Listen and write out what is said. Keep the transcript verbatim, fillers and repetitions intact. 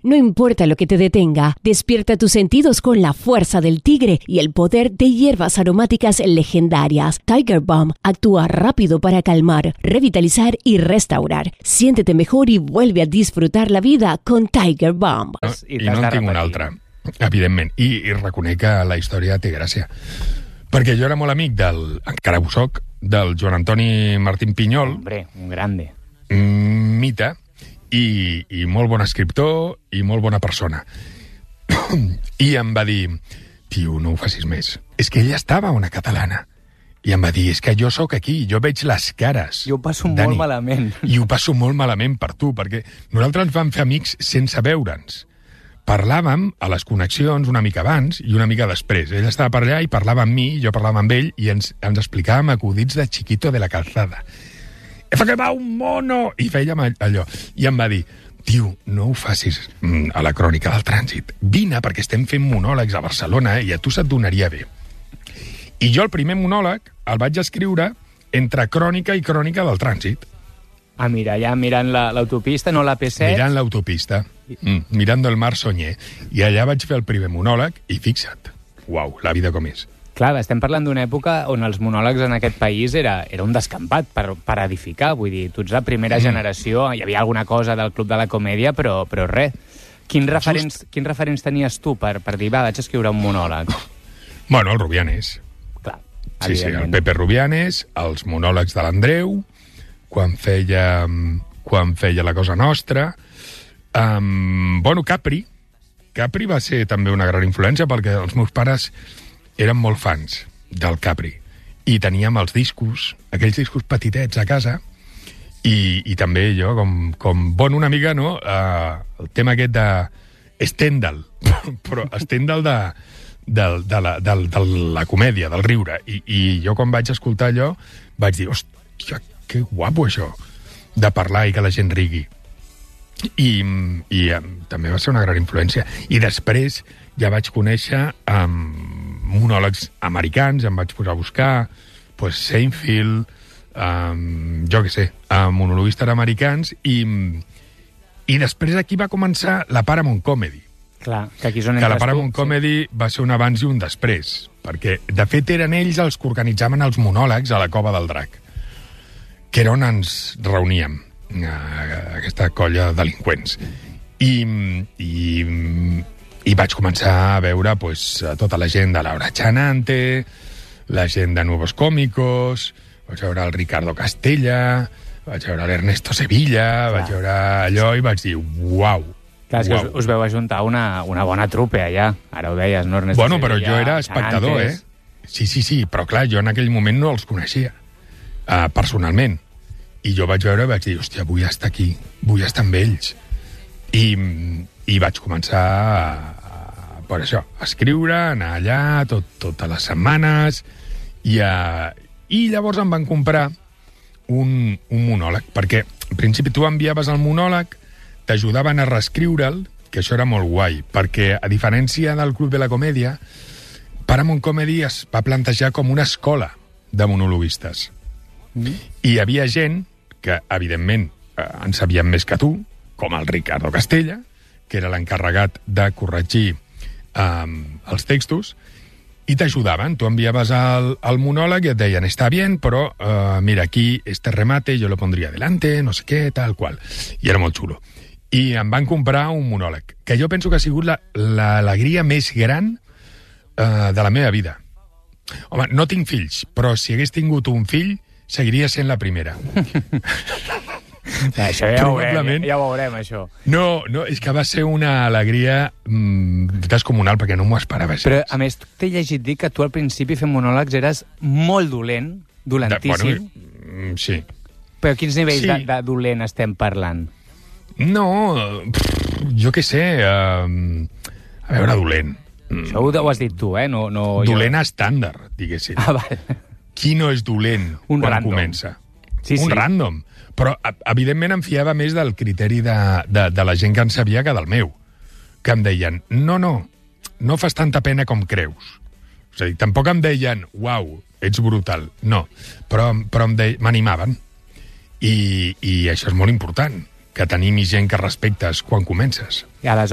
No importa lo que te detenga, despierta tus sentidos con la fuerza del tigre y el poder de hierbas aromáticas legendarias. Tiger Balm actúa rápido para calmar, revitalizar y restaurar. Siéntete mejor y vuelve a disfrutar la vida con Tiger Balm. No, I no en tinc una altra, evidentment. I, I reconec que la història té gràcia. Perquè jo era molt amic del, encara ho soc, del Joan Antoni Martín Pinyol. Hombre, un grande. Mita, i, i molt bon escriptor i molt bona persona. I em va dir, tio, no ho facis més. És que ella estava una catalana. I em va dir, és que jo sóc aquí, jo veig les cares. Jo ho passo Dani, molt malament. I ho passo molt malament per tu, perquè nosaltres ens vam fer amics sense veure'ns. Parlàvem a les connexions una mica abans i una mica després. Ell estava per allà i parlava amb mi, jo parlava amb ell, i ens, ens explicàvem acudits de Chiquito de la Calzada. Efa que va un mono! I fèiem allò. I em va dir, tio, no ho facis a la crònica del trànsit. Vine, perquè estem fent monòlegs a Barcelona i a tu se't donaria bé. I jo el primer monòleg el vaig escriure entre crònica i crònica del trànsit. Ah, mira, allà mirant l'autopista, la, no l'A P set. Mirant l'autopista, mm, mirando el mar Soñé. I allà vaig fer el primer monòleg i fixa't, uau, la vida com és. Clar, estem parlant d'una època on els monòlegs en aquest país era, era un descampat per, per edificar. Vull dir, tu ets la primera mm. generació, hi havia alguna cosa del Club de la Comèdia, però, però res. Quins referents, Just... quins referents tenies tu per, per dir, va, vaig escriure un monòleg? Bueno, el Rubianes. Clar, sí, sí, el Pepe Rubianes, els monòlegs de l'Andreu, quan feia, quan feia La Cosa Nostra. Um, bueno, Capri. Capri va ser també una gran influència perquè els meus pares eren molt fans del Capri. I teníem els discos, aquells discos petitets a casa, i, i també jo, com, com bon una mica, no? Uh, el tema aquest de Stendhal, però Stendhal de, de, de, la, de, de la comèdia, del riure. I, I jo, quan vaig escoltar allò, vaig dir, hòstia, que guapo això, de parlar i que la gent rigui. I, i um, també va ser una gran influència. I després ja vaig conèixer um, monòlegs americans, em vaig posar a buscar, pues, Seinfeld, um, jo què sé, uh, monologuistes americans, i, i després aquí va començar la Paramount Comedy. Clar, que aquí és on que la Paramount tu, Comedy sí. Va ser un abans i un després, perquè de fet eren ells els que organitzaven els monòlegs a la Cova del Drac, que era on ens reuníem, aquesta colla de delinqüents. I, i, i vaig començar a veure pues, tota la gent de Laura Chanante, la gent de Nuevos Cómicos, vaig veure el Ricardo Castella, vaig veure l'Ernesto Sevilla, Clar. Vaig veure allò i vaig dir, uau, Clar, és que us, us veu ajuntar una, una bona trupe allà. Ara ho deies, no, Ernesto bueno, Sevilla? Bueno, però jo era espectador, eh? Sí, sí, sí, però clar, jo en aquell moment no els coneixia, uh, personalment. I jo vaig veure i vaig dir, hòstia, vull estar aquí, vull estar amb ells. I, i vaig començar a, a, per això, a escriure, a anar allà tot, totes les setmanes, i, a, i llavors em van comprar un, un monòleg, perquè en principi tu enviaves el monòleg, t'ajudaven a reescriure'l, que això era molt guai, perquè a diferència del Club de la Comèdia, Paramount Comedy es va plantejar com una escola de monologuistes. Mm. I hi havia gent que, evidentment, eh, en sabien més que tu, com el Ricardo Castella, que era l'encarregat de corregir eh, els textos, i t'ajudaven. Tu enviaves el, el monòleg i et deien, està bien, però eh, mira, aquí este remate yo lo pondría delante, no sé què, tal qual. I era molt xulo. I em van comprar un monòleg, que jo penso que ha sigut l'alegria la, més gran eh, de la meva vida. Home, no tinc fills, però si hagués tingut un fill, seguiria sent la primera. Això ja ho, veurem, ja, ja ho veurem, això. No, no, és que va ser una alegria mm, descomunal, perquè no m'ho esperava. Però, a més, t'he llegit dir que tu al principi fent monòlegs eres molt dolent, dolentíssim. De, bueno, sí. Però quins nivells sí. de, de dolent estem parlant? No, pff, jo què sé, uh, a veure, dolent. Això ho, ho has dit tu, eh? No, no, dolent jo... estàndard, diguéssim. Ah, vale. Qui no és dolent un quan random. Comença? Sí, un sí. random. Però, evidentment, em fiava més del criteri de, de, de la gent que en sabia que del meu. Que em deien, no, no, no fas tanta pena com creus. És a dir, tampoc em deien, uau, ets brutal. No, però, però m'animaven. I, I això és molt important, que tenim gent que respectes quan comences. I aleshores